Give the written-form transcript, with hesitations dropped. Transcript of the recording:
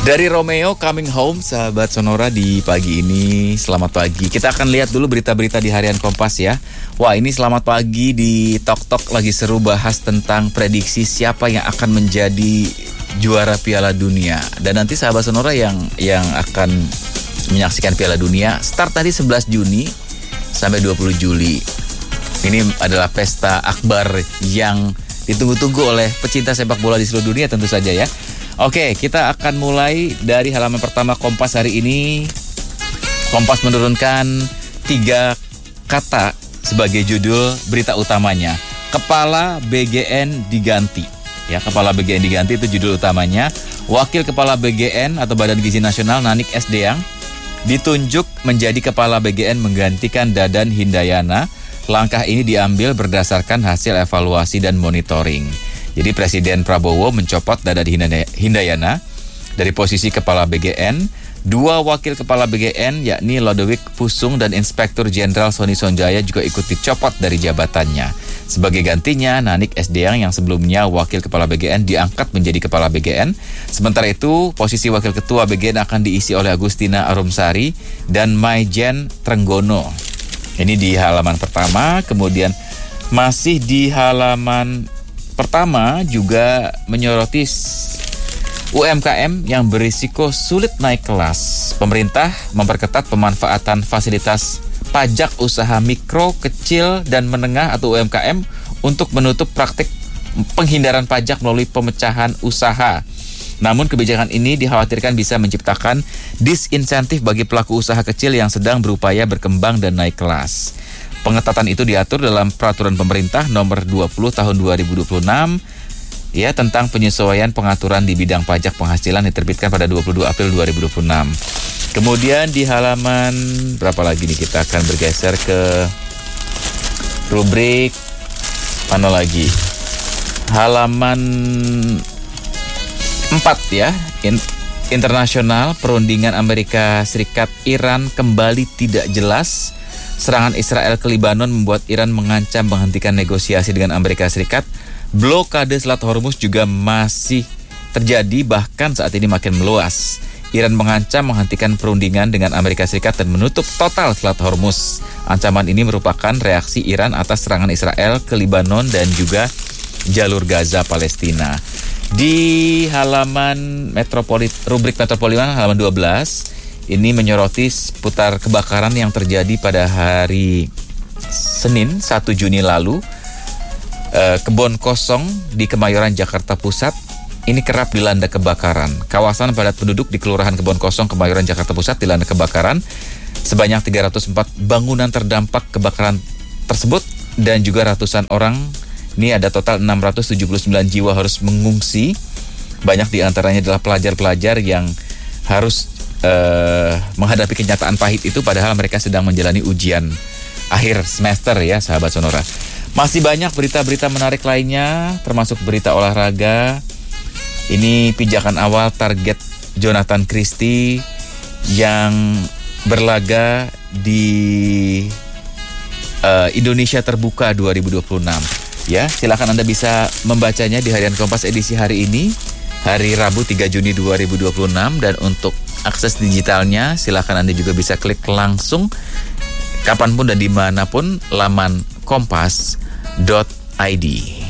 Dari Romeo Coming Home, sahabat Sonora di pagi ini. Selamat pagi. Kita akan lihat dulu berita-berita di Harian Kompas ya. Wah, ini selamat pagi di Tok Tok lagi seru bahas tentang prediksi siapa yang akan menjadi juara Piala Dunia. Dan nanti sahabat Sonora yang akan menyaksikan Piala Dunia start tadi 11 Juni sampai 20 Juli. Ini adalah pesta akbar yang ditunggu-tunggu oleh pecinta sepak bola di seluruh dunia tentu saja ya. Oke, kita akan mulai dari halaman pertama Kompas hari ini. Kompas menurunkan 3 kata sebagai judul berita utamanya. Kepala BGN diganti. Ya, Kepala BGN diganti itu judul utamanya. Wakil Kepala BGN atau Badan Gizi Nasional Nanik S. Deang ditunjuk menjadi Kepala BGN menggantikan Dadan Hindayana. Langkah ini diambil berdasarkan hasil evaluasi dan monitoring. Jadi Presiden Prabowo mencopot Dadan Hindayana dari posisi Kepala BGN. 2 wakil Kepala BGN yakni Lodewijk Pusung dan Inspektur Jenderal Sony Sonjaya juga ikut dicopot dari jabatannya. Sebagai gantinya, Nanik S. Deang yang sebelumnya wakil Kepala BGN diangkat menjadi Kepala BGN. Sementara itu, posisi Wakil Ketua BGN akan diisi oleh Agustina Arumsari dan Maijen Trenggono. Ini di halaman pertama, kemudian masih di halaman pertama juga menyoroti UMKM yang berisiko sulit naik kelas. Pemerintah memperketat pemanfaatan fasilitas pajak usaha mikro, kecil, dan menengah atau UMKM untuk menutup praktik penghindaran pajak melalui pemecahan usaha. Namun kebijakan ini dikhawatirkan bisa menciptakan disinsentif bagi pelaku usaha kecil yang sedang berupaya berkembang dan naik kelas. Pengetatan itu diatur dalam Peraturan Pemerintah Nomor 20 Tahun 2026 ya tentang penyesuaian pengaturan di bidang pajak penghasilan diterbitkan pada 22 April 2026. Kemudian di halaman berapa lagi nih kita akan bergeser ke rubrik mana lagi? Halaman 4 ya. Internasional, perundingan Amerika Serikat Iran kembali tidak jelas. Serangan Israel ke Lebanon membuat Iran mengancam menghentikan negosiasi dengan Amerika Serikat. Blokade Selat Hormuz juga masih terjadi, bahkan saat ini makin meluas. Iran mengancam menghentikan perundingan dengan Amerika Serikat dan menutup total Selat Hormuz. Ancaman ini merupakan reaksi Iran atas serangan Israel ke Lebanon dan juga jalur Gaza Palestina. Di halaman rubrik Metropolitan halaman 12 ini menyoroti seputar kebakaran yang terjadi pada hari Senin 1 Juni lalu. Kebon kosong di Kemayoran, Jakarta Pusat ini kerap dilanda kebakaran. Kawasan padat penduduk di Kelurahan Kebon Kosong, Kemayoran, Jakarta Pusat dilanda kebakaran. Sebanyak 304 bangunan terdampak kebakaran tersebut dan juga ratusan orang. Ini ada total 679 jiwa harus mengungsi. Banyak di antaranya adalah pelajar-pelajar yang harus menghadapi kenyataan pahit itu padahal mereka sedang menjalani ujian akhir semester ya sahabat Sonora. Masih banyak berita-berita menarik lainnya termasuk berita olahraga. Ini pijakan awal target Jonathan Christie yang berlaga di Indonesia Terbuka 2026. Ya, silakan Anda bisa membacanya di Harian Kompas edisi hari ini, hari Rabu 3 Juni 2026. Dan untuk akses digitalnya, silakan Anda juga bisa klik langsung kapanpun dan dimanapun laman kompas.id.